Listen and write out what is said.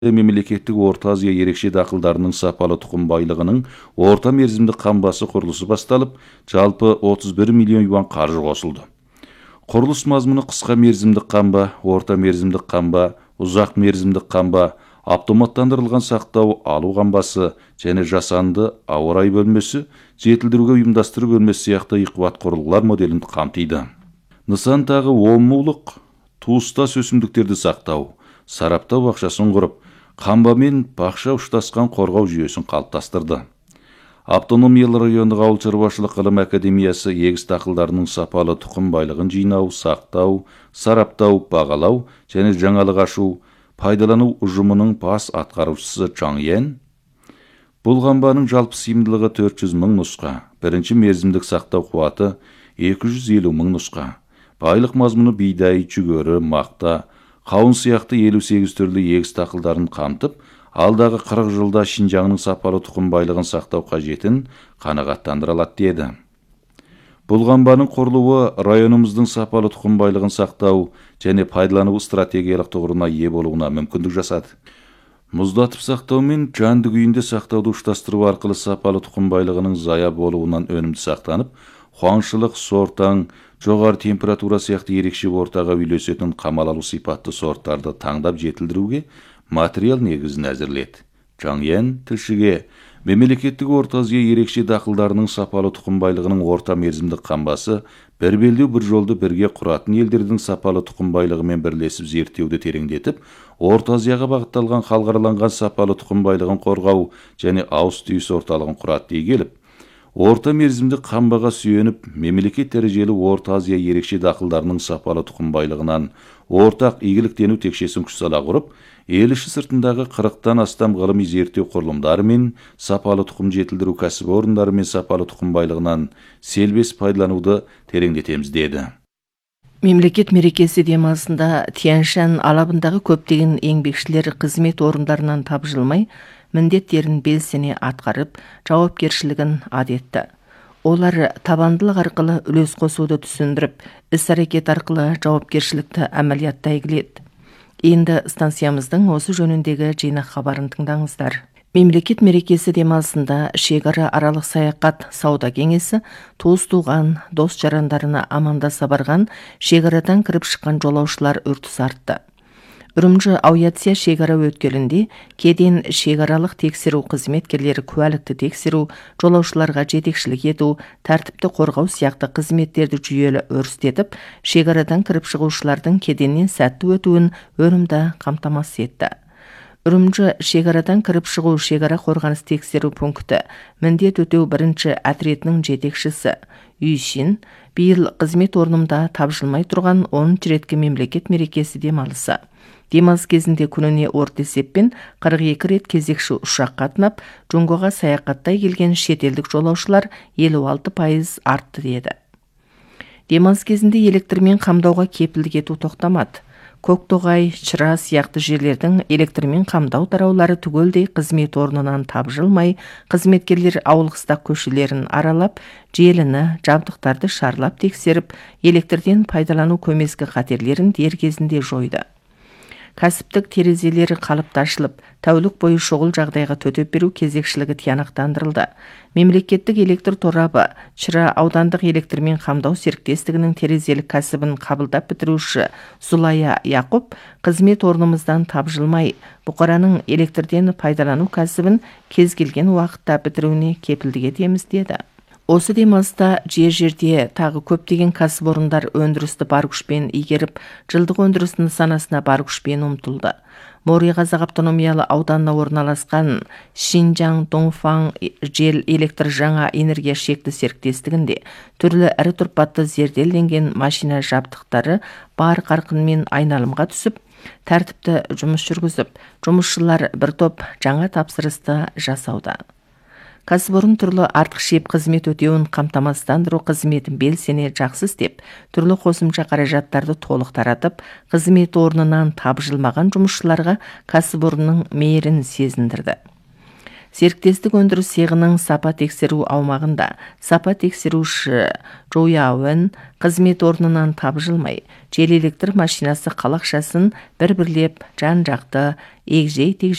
Мемлекеттік Орта Азия ерекше дақылдарының сапалы тұқым байлығының орта мерзімді қамбасы құрылысы басталып, жалпы 31 миллион юан қаржы қосылды. Құрылыс мазмұны қысқа мерзімдік қамба, орта мерзімдік қамба, ұзақ мерзімдік қамба, автоматтандырылған сақтау алу қамбасы және жасанды ауа райы бөлмесі, жетілдіруге ұйымдастыру бөлмесі сияқты иқуат құрылғылар моделін қамтиды. Нысан тағы 10 мулық туыстас өсімдіктерді сақтау, сараптау бақшасын құрып, қамба мен бақша ұштасқан қорғау жүйесін қалыптастырды. Автономиялы райондық ауыл шаруашылық ғылым академиясы егіс дақылдарының сапалы тұқым байлығын жинау, сақтау, сараптау, бағалау және жаңалық ашу, пайдалану ұжымының бас атқарушысы Чаң Йен. Бұл қамбаның жалпы сыйымдылығы 400 мың нұсқа, бірінші мерзімдік сақтау қуаты 250 мың нұсқа. Байлық мазмұны бидай, жүгері, мақта, қауын сияқты 58 түрлі егіс дақылдарын қамтып, алдағы 40 жылда Шинжаңның сапалы тұқым байлығын сақтау қажетін қанағаттандыра алады деді. Бұл қамбаның құрылуы районымыздың сапалы тұқым байлығын сақтау және пайдалану стратегиялық тұғырына ие болуына мүмкіндік жасады. Мұздатып сақтау мен жанды күйінде сақтауды ұштастыру арқылы сапалы тұқым байлығының зая болуынан өнімді сақтанып, қуаңшылық, сортаң, жоғары температура сияқты ерекше ортаға үйлесетін қамал алу сипатты сорттарды таңдап жетілдіруге материал негізін әзірледі. Чаң Йен тілшіге мемлекеттік Орта Азия ерекше дақылдарының сапалы тұқым байлығының орта мерзімдік қамбасы бір белдеу бір жолды бірге құратын елдердің сапалы тұқым байлығымен бірлесіп зерттеуді тереңдетіп, Орта Азияға бағытталған халықараланған сапалы тұқым байлығын қорғау және ауыз-түйіс орталығын құрады дей келіп, орта мерзімді қамбаға сүйеніп, мемлекет дәрежелі Орта Азия ерекше дақылдарының сапалы тұқым байлығынан ортақ игіліктену текшесін күш сала құрып, ел іші сыртындағы 40-тан астам ғылыми зерттеу құрылымдары мен сапалы тұқым жетілдіру кәсіпорындары мен сапалы тұқым байлығынан селбес пайдалануды тереңдетеміз деді. Мемлекет мерекесі демалысында Тянь-Шань алабындағы көптеген еңбекшілер қызмет орындарынан тапжылмай, міндеттерін белсене атқарып, жауапкершілігін адетті. Олар табандылық арқылы үлес қосуды түсіндіріп, іс-әрекет арқылы жауапкершілікті әмәлияттай келеді. Енді станциямыздың осы жөніндегі жинақ хабарын тыңдаңыздар. Мемлекет мерекесі демалысында шекара аралық саяхат сауда кеңесі туыс туған, дос жарандарына амандаса барған шекарадан кіріп шыққан жолаушылар үрдіс артты. Үрімжі Ауятсия шекара өткелінде кеден шекаралық тексеру қызметкерлері куәлікті тексеру, жолаушыларға жетекшілік ету, тәртіпті қорғау сияқты қызметтерді жүйелі өрістетіп, шекарадан кіріп шығушылардың кеденнен сәтті өтуін өнімді қамтамасыз етті. Үрімжі шекарадан кіріп шығу шекара қорғаныс тексеру пункті міндет өтеу бірінші әтіретінің жетекшісі Үйшин биыл қызмет орнымда тапжылмай тұрған 10 реткі мемлекет мерекесі демалысы. Демалыс кезінде күніне орта есеппен 42 рет кезекші ұшақ қатынап, Жоңғоға саяхаттай келген шетелдік жолаушылар 56% артты деді. Демалыс кезінде электрмен қамдауға кепілдік ету тоқтамады. Көктоғай, Чыра сияқты жерлердің электрмен қамдау тараулары түгелдей қызмет орнынан тапжылмай, қызметкерлер ауылғыстақ көшелерін аралап, желіні, жабдықтарды шарлап тексеріп, электрден пайдалану көмескі қатерлерін дер кезінде жойды. Кәсіптік терезелері қалыпты ашылып, тәулік бойы шұғыл жағдайға төтеп беру кезекшілігі тиянақтандырылды. Мемлекеттік электр торабы Чыра аудандық электрмен қамдау серіктестігінің терезелік кәсібін қабылдап бітіруші Зулая Яқып қызмет орнымыздан тапжылмай, бұқараның электрден пайдалану кәсібін кез келген уақытта бітіруіне кепілдік етеміз деді. Осы демалыста жерде тағы көптеген кәсіпорындар өндірісті бар күшпен игеріп, жылдық өндіріс нысанасына бар күшпен ұмтылды. Мори Қазақ автономиялы ауданына орналасқан Шинжаң Доңфаң жел электр жаңа энергия шекті серіктестігінде түрлі ірі тұрпатты зерделенген машина жабдықтары бар қарқынмен айналымға түсіп, тәртіпті жұмыс жүргізіп, жұмысшылар бір топ жаңа тапсырысты жасауда. Кәсіпорын түрлі артық шеп қызмет өтеуін қамтамасыздандыру қызметін белсене жақсы істеп, түрлі қосымша қаражаттарды толық таратып, қызмет орнынан тапжылмаған жұмысшыларға кәсіпорынның мейірін сезіндірді. Серіктестік өндіріс цехының сапа тексеру аумағында сапа тексеруші Жояуэн қызмет орнынан тапжылмай, жел электр машинасы қалақшасын бір-бірлеп жан-жақты егжей-тегжейлі